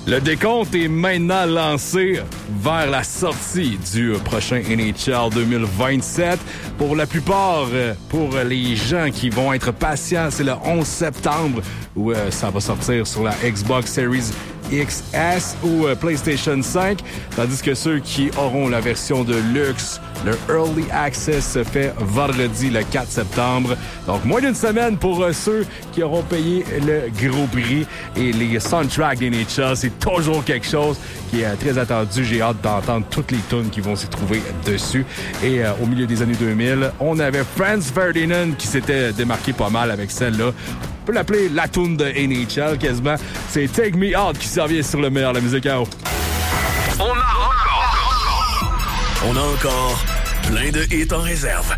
Le décompte est maintenant lancé vers la sortie du prochain NHL 2027. Pour la plupart, pour les gens qui vont être patients, c'est le 11 septembre où ça va sortir sur la Xbox Series XS ou PlayStation 5, tandis que ceux qui auront la version de luxe, le Early Access se fait vendredi le 4 septembre. Donc, moins d'une semaine pour ceux qui auront payé le gros prix. Et les soundtracks des NHL, c'est toujours quelque chose qui est très attendu. J'ai hâte d'entendre toutes les tunes qui vont s'y trouver dessus. Et au milieu des années 2000, on avait Franz Ferdinand qui s'était démarqué pas mal avec celle-là. On peut l'appeler la tune de NHL quasiment. C'est Take Me Out qui s'en vient sur le meilleur de la musique à eau. On a encore plein de hits en réserve.